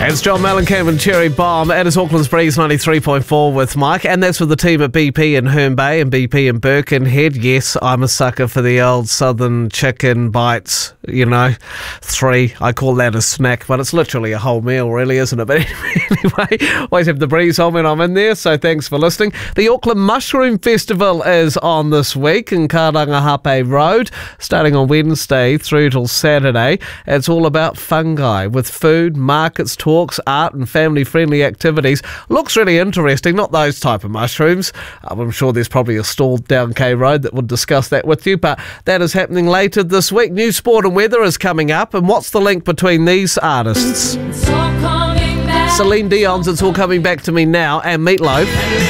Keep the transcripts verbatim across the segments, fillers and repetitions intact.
It's John Mellencamp and Cherry Bomb. It is Auckland's Breeze ninety-three point four with Mike, and that's with the team at B P in Herne Bay and B P in Birkenhead. Yes, I'm a sucker for the old southern chicken bites, you know, three. I call that a snack, but it's literally a whole meal, really, isn't it? But anyway, always have the breeze on when I'm in there, so thanks for listening. The Auckland Mushroom Festival is on this week in Karangahape Road, starting on Wednesday through till Saturday. It's all about fungi, with food, markets, talks, art and family-friendly activities. Looks really interesting, not those type of mushrooms. I'm sure there's probably a stall down K Road that would discuss that with you, but that is happening later this week. New sport and weather is coming up, and what's the link between these artists? Celine Dion's It's All Coming Back to Me Now, and Meatloaf.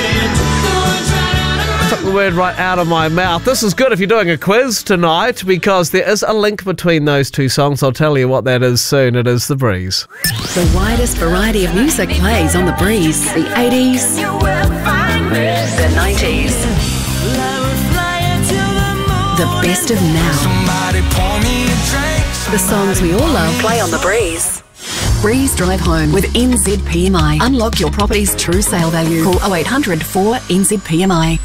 Took the word right out of my mouth. This is good if you're doing a quiz tonight, because there is a link between those two songs. I'll tell you what that is soon. It is The Breeze. The widest variety of music plays on The Breeze. The eighties, the nineties, the best of now. The songs we all love play on The Breeze. Breeze Drive Home with N Z P M I. Unlock your property's true sale value. Call oh eight hundred four N Z P M I.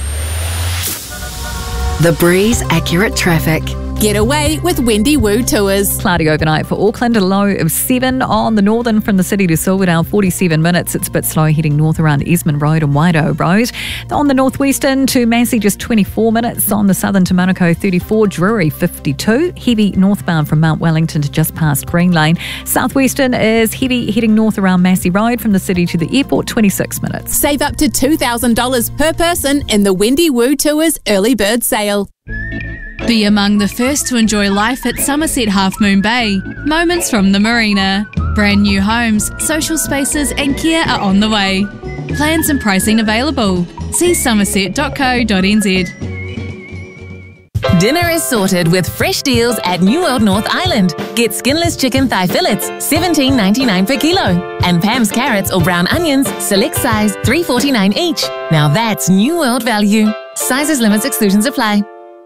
The Breeze Accurate Traffic. Get away with Wendy Woo Tours. Cloudy overnight for Auckland, a low of seven on the northern from the city to Silverdale, forty-seven minutes. It's a bit slow heading north around Esmond Road and Waido Road. On the northwestern to Massey, just twenty-four minutes. On the southern to Manukau, thirty-four. Drury, fifty-two. Heavy northbound from Mount Wellington to just past Green Lane. Southwestern is heavy heading north around Massey Road from the city to the airport, twenty-six minutes. Save up to two thousand dollars per person in the Wendy Woo Tours early bird sale. Be among the first to enjoy life at Somerset Half Moon Bay. Moments from the Marina. Brand new homes, social spaces and care are on the way. Plans and pricing available. See somerset dot co dot n z. Dinner is sorted with fresh deals at New World North Island. Get skinless chicken thigh fillets, seventeen ninety-nine per kilo. And Pam's carrots or brown onions, select size, three forty-nine each. Now that's New World value. Sizes, limits, exclusions apply.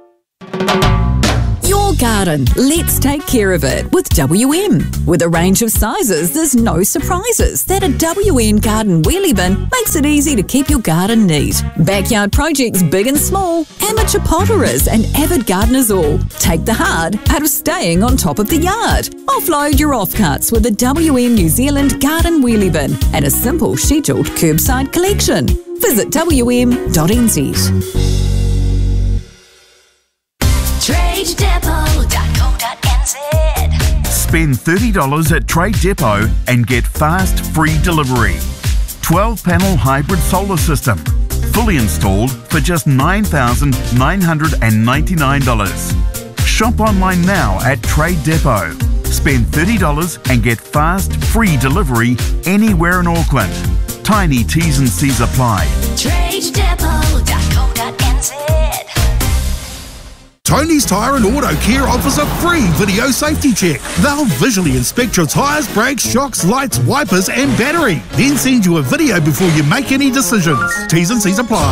Your garden. Let's take care of it with W M. With a range of sizes, there's no surprises that a W M garden wheelie bin makes it easy to keep your garden neat. Backyard projects big and small, amateur potterers and avid gardeners all. Take the hard out of staying on top of the yard. Offload your offcuts with a W M New Zealand garden wheelie bin and a simple scheduled curbside collection. Visit w m dot n z. trade depot dot co dot n z. Spend thirty dollars at Trade Depot and get fast, free delivery. twelve panel hybrid solar system. Fully installed for just nine thousand nine hundred ninety-nine dollars. Shop online now at Trade Depot. Spend thirty dollars and get fast, free delivery anywhere in Auckland. Tiny T's and C's apply. trade depot dot co dot n z. Tony's Tyre and Auto Care offers a free video safety check. They'll visually inspect your tyres, brakes, shocks, lights, wipers and battery. Then send you a video before you make any decisions. T's and C's apply.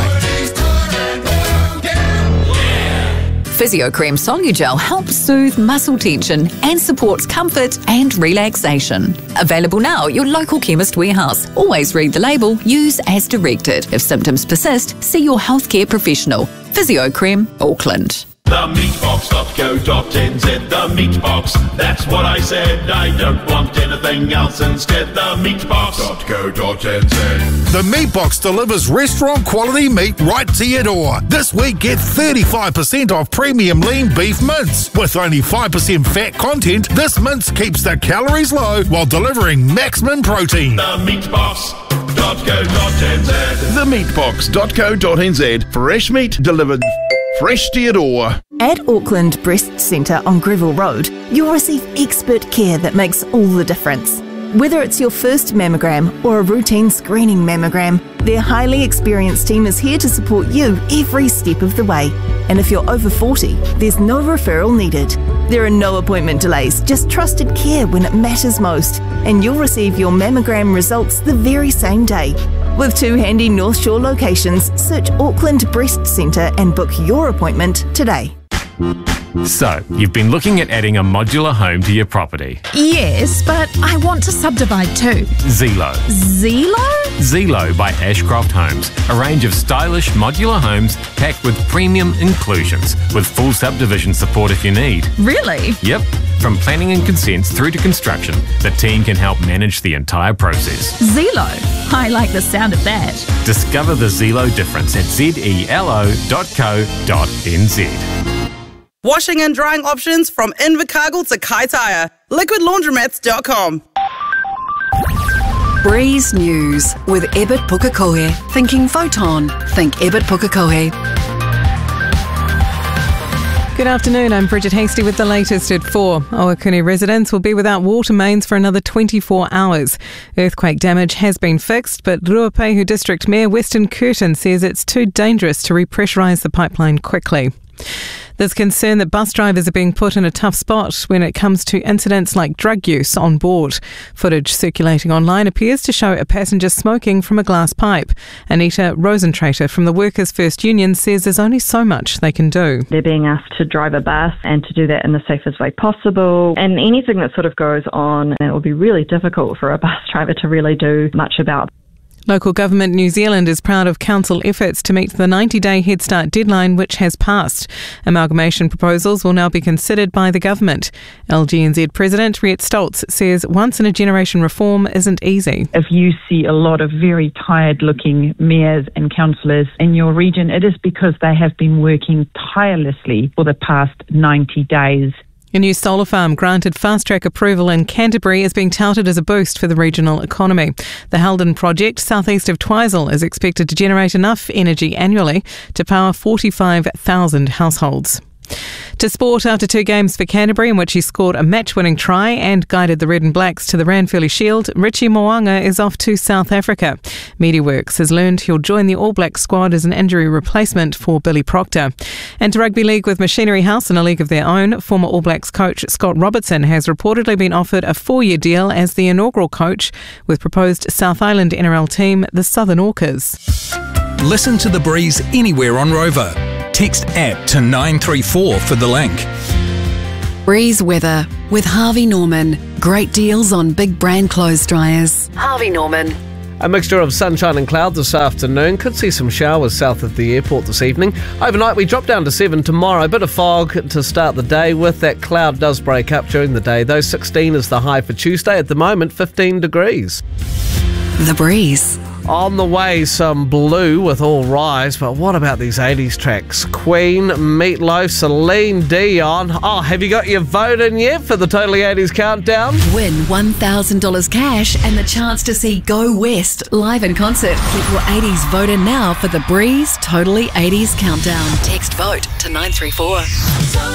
Physiocrem Solugel helps soothe muscle tension and supports comfort and relaxation. Available now at your local chemist warehouse. Always read the label, use as directed. If symptoms persist, see your healthcare professional. Physiocrem, Auckland. the meat box dot co dot n z, the meat box, that's what I said. I don't want anything else instead. The meat box dot co dot n z. The Meat Box delivers restaurant quality meat right to your door. This week get thirty-five percent off premium lean beef mince. With only five percent fat content, this mince keeps the calories low while delivering maximum protein. The meat box dot co dot n z. the meat box dot co dot n z. Fresh meat delivered fresh to your door. At Auckland Breast Centre on Greville Road, you'll receive expert care that makes all the difference. Whether it's your first mammogram or a routine screening mammogram, their highly experienced team is here to support you every step of the way. And if you're over forty, there's no referral needed. There are no appointment delays, just trusted care when it matters most. And you'll receive your mammogram results the very same day. With two handy North Shore locations, search Auckland Breast Centre and book your appointment today. So, you've been looking at adding a modular home to your property. Yes, but I want to subdivide too. Zelo. Zelo? Zelo by Ashcroft Homes. A range of stylish modular homes packed with premium inclusions, with full subdivision support if you need. Really? Yep. From planning and consents through to construction, the team can help manage the entire process. Zelo. I like the sound of that. Discover the Zelo difference at zelo dot co dot n z. Washing and drying options from Invercargill to Kaitaia. liquid laundromats dot com. Breeze News with Ebert Pukekohe. Thinking photon. Think Ebert Pukekohe. Good afternoon, I'm Bridget Hasty with the latest at four. Owakuni residents will be without water mains for another twenty-four hours. Earthquake damage has been fixed, but Ruapehu District Mayor Weston Curtin says it's too dangerous to repressurise the pipeline quickly. There's concern that bus drivers are being put in a tough spot when it comes to incidents like drug use on board. Footage circulating online appears to show a passenger smoking from a glass pipe. Anita Rosentrater from the Workers' First Union says there's only so much they can do. They're being asked to drive a bus and to do that in the safest way possible. And anything that sort of goes on, it will be really difficult for a bus driver to really do much about. Local government New Zealand is proud of council efforts to meet the ninety-day Head Start deadline, which has passed. Amalgamation proposals will now be considered by the government. L G N Z President Riet Stoltz says once-in-a-generation reform isn't easy. If you see a lot of very tired-looking mayors and councillors in your region, it is because they have been working tirelessly for the past ninety days. A new solar farm granted fast-track approval in Canterbury is being touted as a boost for the regional economy. The Halden project, southeast of Twizel, is expected to generate enough energy annually to power forty-five thousand households. To sport, after two games for Canterbury in which he scored a match-winning try and guided the Red and Blacks to the Ranfurly Shield, Richie Mo'unga is off to South Africa. MediaWorks has learned he'll join the All Blacks squad as an injury replacement for Billy Proctor. And to Rugby League with Machinery House in a league of their own, former All Blacks coach Scott Robertson has reportedly been offered a four-year deal as the inaugural coach with proposed South Island N R L team, the Southern Orcas. Listen to The Breeze anywhere on Rover. Text app to nine three four for the link. Breeze weather with Harvey Norman. Great deals on big brand clothes dryers. Harvey Norman. A mixture of sunshine and cloud this afternoon. Could see some showers south of the airport this evening. Overnight we drop down to seven tomorrow. A bit of fog to start the day with. That cloud does break up during the day though. sixteen is the high for Tuesday. At the moment, fifteen degrees. The Breeze. On the way, some Blue with All Rise, but what about these eighties tracks? Queen, Meatloaf, Celine Dion. Oh, have you got your vote in yet for the Totally eighties Countdown? Win one thousand dollars cash and the chance to see Go West live in concert. Get your eighties vote in now for the Breeze Totally eighties Countdown. Text vote to nine three four.